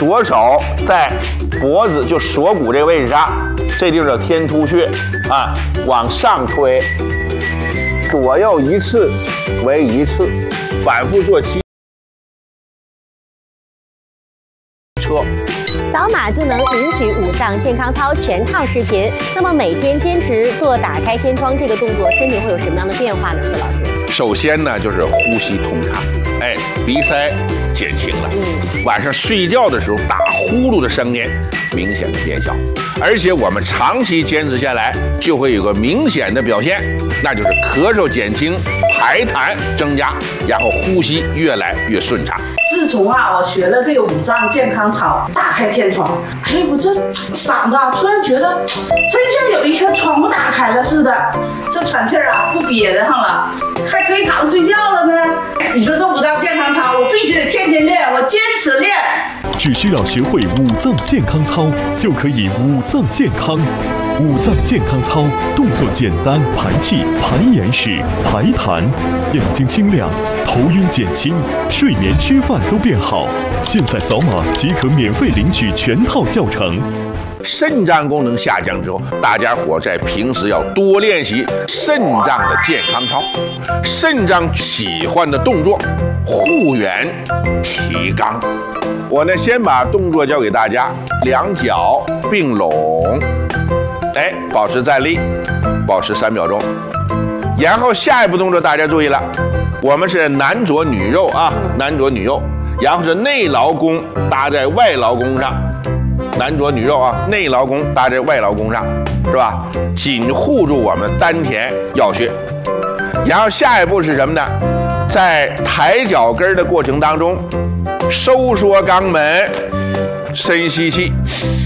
左手在脖子就锁骨这个位置上，这地方叫天突穴啊，往上推，左右一次为一次，反复做7。 扫码就能领取五脏健康操全套视频。那么每天坚持做打开天窗这个动作，身体会有什么样的变化呢？何老师？ 首先呢，就是呼吸通畅，鼻塞减轻了。晚上睡觉的时候打呼噜的声音明显的减小，而且我们长期坚持下来，就会有个明显的表现，那就是咳嗽减轻，排痰增加，然后呼吸越来越顺畅。 自从我学了这个五脏健康操，打开天窗，我这嗓子突然觉得真像有一扇窗户打开了似的，这喘气不憋得上了，还可以躺睡觉了呢。你说这五脏健康操，我必须得天天练，我坚持练。 只需要学会五脏健康操，就可以五脏健康。五脏健康操动作简单，排气、排眼屎、排痰，眼睛清亮，头晕减轻，睡眠吃饭都变好。现在扫码即可免费领取全套教程。 肾脏功能下降之后，大家伙在平时要多练习肾脏的健康操。肾脏喜欢的动作，护圆、提肛。我呢，先把动作教给大家，两脚并拢，保持站立，保持3秒钟。然后下一步动作大家注意了，我们是男左女右啊，男左女右，然后是内劳宫搭在外劳宫上。男左女右啊，内劳宫搭在外劳宫上，是吧？紧护住我们丹田要穴。然后下一步是什么呢？在抬脚跟的过程当中，收缩肛门，深吸气，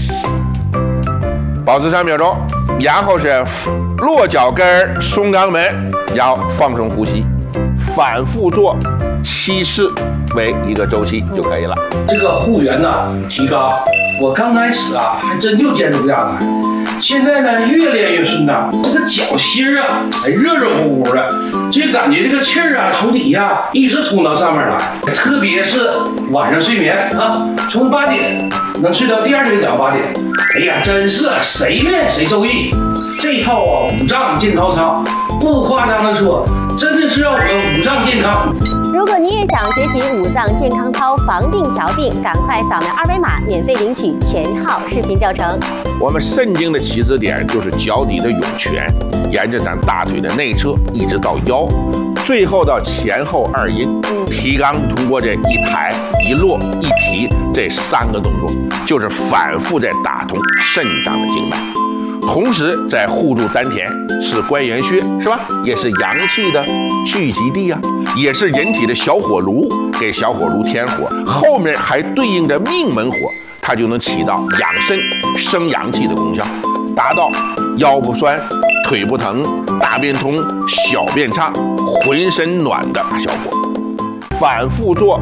保持3秒钟。然后是落脚跟，松肛门，然后放松呼吸，反复做7次为一个周期就可以了。 这个护圆呢，提肛，我刚开始还真就坚持不下来，现在呢越练越顺畅，这个脚心热热乎乎的，就感觉这个气儿从底下一直通到上面来，特别是晚上睡眠从8点能睡到第2天早上8点，真是谁练谁受益。这套五脏健康操，不夸张的说，真的是让我们五脏健康。 如果你也想学习五脏健康操防病调病，赶快扫描2维码，免费领取全套视频教程。 我们肾经的起始点就是脚底的涌泉，沿着咱大腿的内侧一直到腰，最后到前后2阴。提肛通过这一抬一落一提这3个动作，就是反复在打通肾脏的经脉。同时在护住丹田，是关元穴，是吧？也是阳气的聚集地啊，也是人体的小火炉，给小火炉添火。后面还对应着命门火，它就能起到养肾生阳气的功效，达到腰不酸、腿不疼、大便通、小便畅、浑身暖的大效果。反复做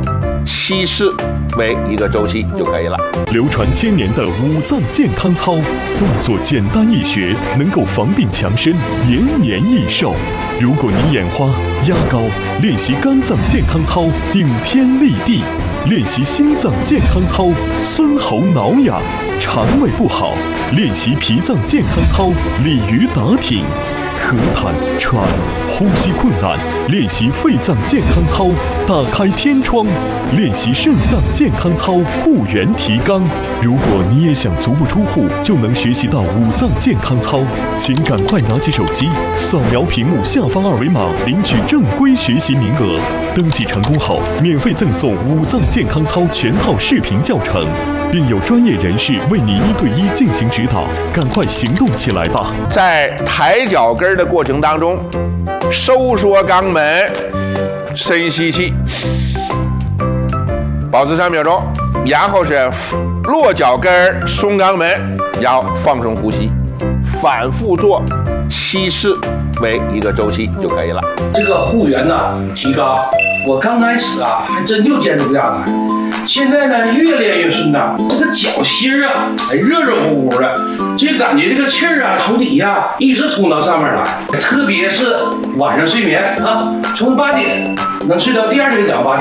7次为一个周期就可以了。 流传1000年的五脏健康操，动作简单易学，能够防病强身，延年益寿。如果你眼花、压高，练习肝脏健康操，顶天立地；练习心脏健康操，孙喉挠痒；肠胃不好，练习脾脏健康操，鲤鱼打挺；咳痰、喘、呼吸困难，练习肺脏健康操，打开天窗；练习肾脏健康操，护圆提肛。如果你也想足不出户就能学习到五脏健康操，请赶快拿起手机，扫描屏幕下方2维码，领取正规学习名额。登记成功后，免费赠送五脏健康操全套视频教程，并有专业人士为你1对1进行指导。赶快行动起来吧！ 在抬脚跟的过程当中，收缩肛门，深吸气，保持3秒钟。然后是落脚跟，松肛门，然后放松呼吸，反复做7次为一个周期就可以了。 这个护圆呢，提肛，我刚开始还真就坚持不下来，现在呢越练越顺畅，这个脚心热热乎乎的，就感觉这个气儿从底下一直通到上面来，特别是晚上睡眠从8点能睡到第2天早上8点，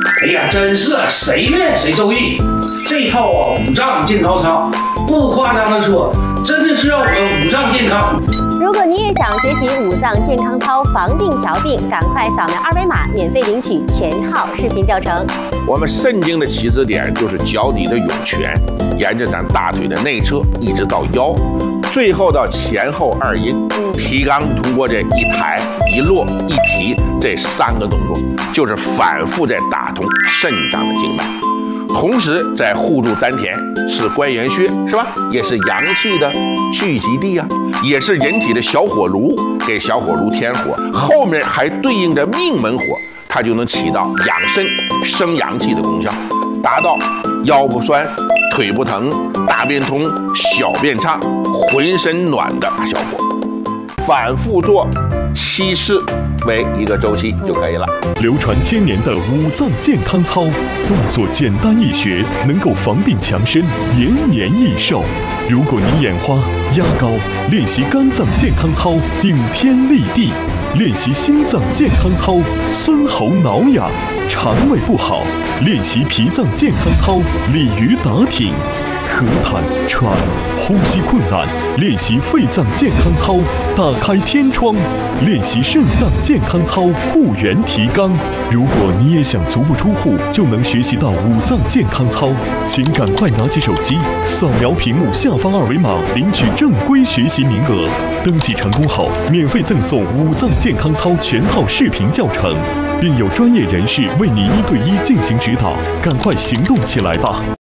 哎呀，真是谁练谁受益。这套五脏健康操，不夸张的说，真的是让我们五脏健康。 如果你也想学习五脏健康操防病调病，赶快扫描2维码，免费领取全套视频教程。 我们肾经的起始点就是脚底的涌泉，沿着咱大腿的内侧一直到腰，最后到前后2阴。提肛通过这一抬一落一提这3个动作，就是反复在打通肾脏的经脉。同时在护住丹田，是关元穴，是吧？也是阳气的聚集地啊，也是人体的小火炉，给小火炉添火。后面还对应着命门火，它就能起到养肾生阳气的功效，达到腰不酸、腿不疼、大便通、小便畅、浑身暖的大效果。反复做7次为一个周期就可以了。 流传1000年的五脏健康操，动作简单易学，能够防病强身，延年益寿。如果你眼花、压高，练习肝脏健康操，顶天立地；练习心脏健康操，孙喉挠痒；肠胃不好，练习脾脏健康操，鲤鱼打挺；咳痰、喘、呼吸困难，练习肺脏健康操，打开天窗；练习肾脏健康操，护元提肛。如果你也想足不出户就能学习到五脏健康操，请赶快拿起手机，扫描屏幕下方2维码，领取正规学习名额。登记成功后，免费赠送五脏健康操全套视频教程，并有专业人士为你1对1进行指导。赶快行动起来吧！